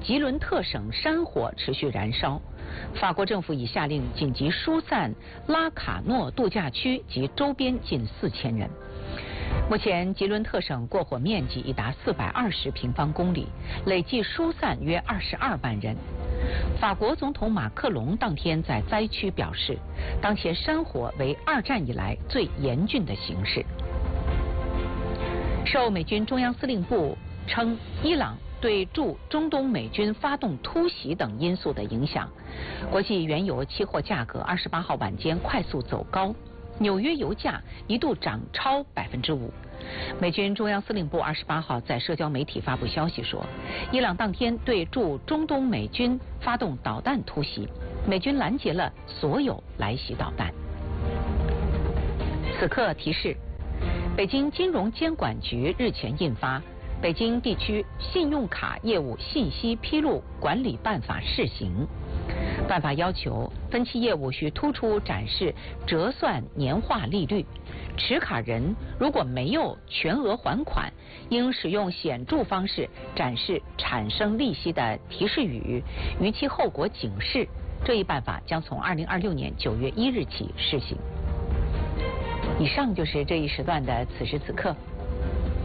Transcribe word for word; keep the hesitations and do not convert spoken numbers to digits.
吉伦特省山火持续燃烧，法国政府已下令紧急疏散拉卡诺度假区及周边近四千人。目前，吉伦特省过火面积已达四百二十平方公里，累计疏散约二十二万人。法国总统马克龙当天在灾区表示，当前山火为二战以来最严峻的形势。受美军中央司令部称伊朗对驻中东美军发动突袭等因素的影响，国际原油期货价格二十八号晚间快速走高，纽约油价一度涨超百分之五。美军中央司令部二十八号在社交媒体发布消息说，伊朗当天对驻中东美军发动导弹突袭，美军拦截了所有来袭导弹。此刻提示，北京金融监管局日前印发《北京地区信用卡业务信息披露管理办法》试行。办法要求，分期业务需突出展示折算年化利率，持卡人如果没有全额还款，应使用显著方式展示产生利息的提示语、逾期后果警示。这一办法将从二零二六年九月一日起施行。以上就是这一时段的此时此刻。